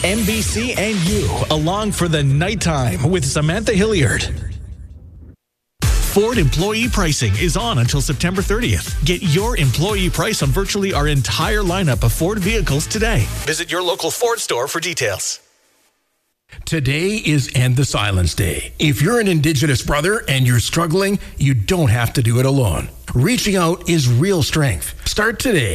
NBC and you, along for the nighttime with Samantha Hilliard. Ford employee pricing is on until September 30th. Get your employee price on virtually our entire lineup of Ford vehicles today. Visit your local Ford store for details. Today is End the Silence Day. If you're an Indigenous brother and you're struggling, you don't have to do it alone. Reaching out is real strength. Start today.